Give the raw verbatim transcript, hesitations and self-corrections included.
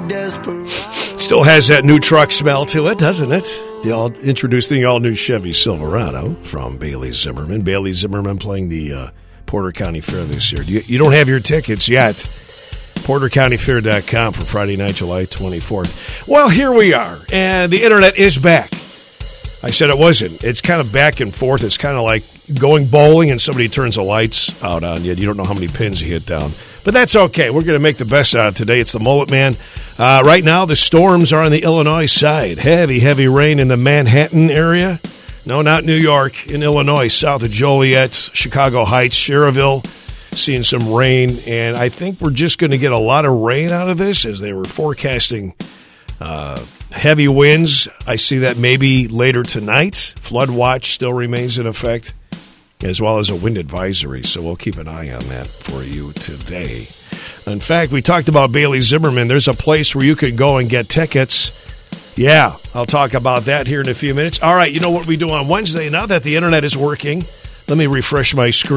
Still has that new truck smell to it, doesn't it? The all introduced the all new Chevy Silverado from Bailey Zimmerman. Bailey Zimmerman playing the uh, Porter County Fair this year. You, you don't have your tickets yet. porter county fair dot com for Friday night, July twenty-fourth. Well, here we are, and the internet is back. I said it wasn't. It's kind of back and forth. It's kind of like going bowling and somebody turns the lights out on you. You don't know how many pins you hit down. But that's okay. We're going to make the best out of today. It's the Mullet Man. Uh, right now, the storms are on the Illinois side. Heavy, heavy rain in the Manhattan area. No, not New York. In Illinois, south of Joliet, Chicago Heights, Schererville. Seeing some rain. And I think we're just going to get a lot of rain out of this as they were forecasting uh, heavy winds. I see that maybe later tonight. Flood watch still remains in effect, as well as a wind advisory. So we'll keep an eye on that for you today. In fact, we talked about Bailey Zimmerman. There's a place where you can go and get tickets. Yeah, I'll talk about that here in a few minutes. All right, you know what we do on Wednesday? Now that the internet is working, let me refresh my screen.